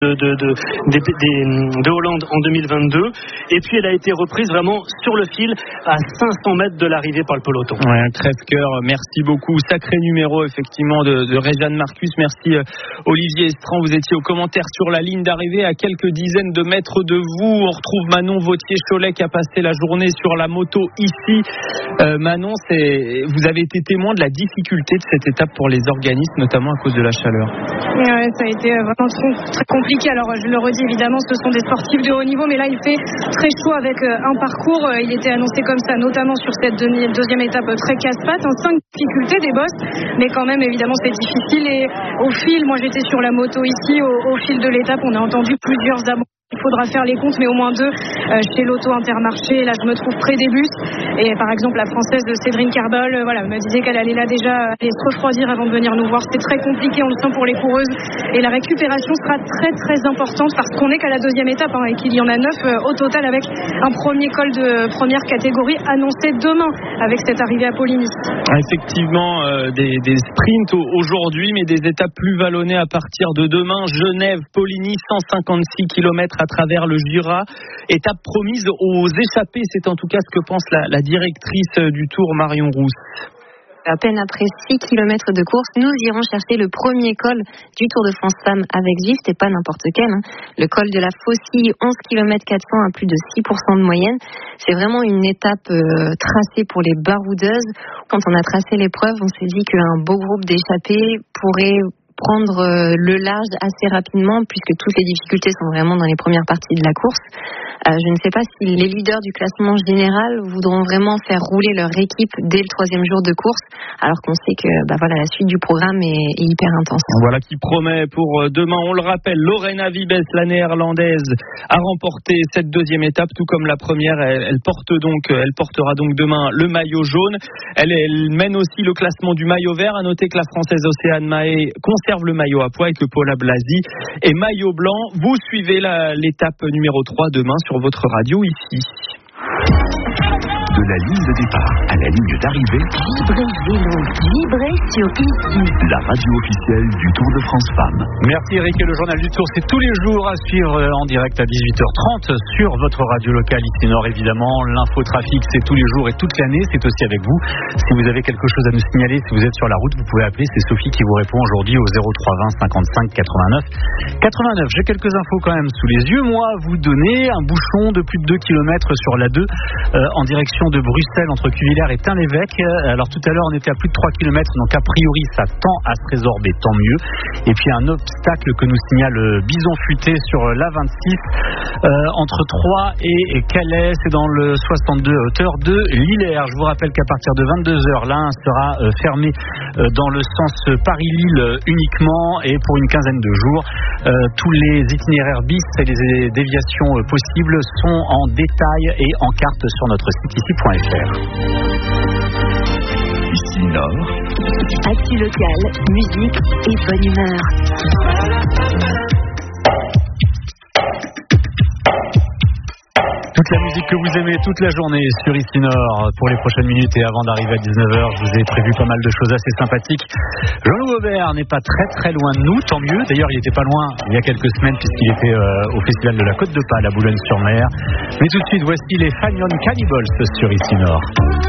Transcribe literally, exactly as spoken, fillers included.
De, de, de, des, des, de Hollande en deux mille vingt-deux, et puis elle a été reprise vraiment sur le fil à cinq cents mètres de l'arrivée par le peloton. Ouais, crève-cœur, merci beaucoup. Sacré numéro effectivement de, de Réjeanne Marcus. Merci euh, Olivier Estran, vous étiez aux commentaires sur la ligne d'arrivée à quelques dizaines de mètres de vous. On retrouve Manon Vautier-Cholet qui a passé la journée sur la moto ici. Euh, Manon, c'est, vous avez été témoin de la difficulté de cette étape pour les organismes, notamment à cause de la chaleur. Ouais, ça a été vraiment très, très compliqué. Alors je le redis, évidemment, ce sont des sportifs de haut niveau, mais là il fait très chaud avec un parcours. Il était annoncé comme ça, notamment sur cette deuxième étape très casse-pattes. Cinq difficultés des bosses, mais quand même, évidemment, c'est difficile. Et au fil, moi j'étais sur la moto ici, au, au fil de l'étape, on a entendu plusieurs abandons. Il faudra faire les comptes, mais au moins deux euh, chez l'Auto Intermarché. Là, je me trouve près des bus. Et par exemple, la française de Cédrine Carbol, euh, voilà, me disait qu'elle allait là déjà euh, aller se refroidir avant de venir nous voir. C'est très compliqué, on le sent pour les coureuses. Et la récupération sera très très importante parce qu'on n'est qu'à la deuxième étape hein, et qu'il y en a neuf euh, au total avec un premier col de première catégorie annoncé demain avec cette arrivée à Poligny. Effectivement, euh, des, des sprints aujourd'hui, mais des étapes plus vallonnées à partir de demain. Genève, Poligny, cent cinquante-six kilomètres à travers le Jura. Étape promise aux échappés, c'est en tout cas ce que pense la, la directrice du Tour, Marion Rousse. À peine après six kilomètres de course, nous irons chercher le premier col du Tour de France Femmes avec Zwift, et pas n'importe quel. Hein. Le col de la Faucille, onze kilomètres quatre cents à plus de six pour cent de moyenne. C'est vraiment une étape euh, tracée pour les baroudeuses. Quand on a tracé l'épreuve, on s'est dit qu'un beau groupe d'échappés pourrait prendre euh, le large assez rapidement puisque toutes les difficultés sont vraiment dans les premières parties de la course. Euh, je ne sais pas si les leaders du classement général voudront vraiment faire rouler leur équipe dès le troisième jour de course, alors qu'on sait que bah voilà, la suite du programme est, est hyper intense. Voilà qui promet pour demain. On le rappelle, Lorena Wiebes, la néerlandaise, a remporté cette deuxième étape, tout comme la première. Elle, elle porte donc, elle portera donc demain le maillot jaune. Elle, elle mène aussi le classement du maillot vert. À noter que la française Océane Mahé conserve le maillot à pois et que Paula Blasi est maillot blanc. Vous suivez la, l'étape numéro trois demain sur votre radio ici. De la ligne de départ à la ligne d'arrivée, Vibrez vélo, vibrez sur ici. La radio officielle du Tour de France Femmes. Merci Eric, et le journal du Tour, c'est tous les jours à suivre en direct à dix-huit heures trente sur votre radio locale ici Nord évidemment. L'infotrafic, c'est tous les jours et toute l'année, c'est aussi avec vous. Si vous avez quelque chose à nous signaler, si vous êtes sur la route, vous pouvez appeler, c'est Sophie qui vous répond aujourd'hui au zéro trois vingt cinquante-cinq quatre-vingt-neuf quatre-vingt-neuf. J'ai quelques infos quand même sous les yeux. Moi, vous donner un bouchon de plus de deux kilomètres sur l'A deux euh, en direction de Bruxelles entre Cuvillers et Tain-l'Évêque. Alors tout à l'heure on était à plus de trois kilomètres, donc a priori ça tend à se résorber, tant mieux. Et puis un obstacle que nous signale Bison Futé sur l'A vingt-six euh, entre Troyes et Calais, c'est dans le soixante-deux à hauteur de Lillers. Je vous rappelle qu'à partir de vingt-deux heures, l'A un sera euh, fermé euh, dans le sens Paris-Lille uniquement, et pour une quinzaine de jours euh, tous les itinéraires bis et les déviations euh, possibles sont en détail et en carte sur notre site ici point f r. Ici Nord. Actu locale, musique et bonne humeur. Toute la musique que vous aimez toute la journée sur Ici Nord pour les prochaines minutes, et avant d'arriver à dix-neuf heures, je vous ai prévu pas mal de choses assez sympathiques. Jean-Loup Aubert n'est pas très très loin de nous, tant mieux. D'ailleurs, il n'était pas loin il y a quelques semaines puisqu'il était euh, au Festival de la Côte de Pâle à Boulogne-sur-Mer. Mais tout de suite, voici les Fagnon Cannibals sur Ici Nord.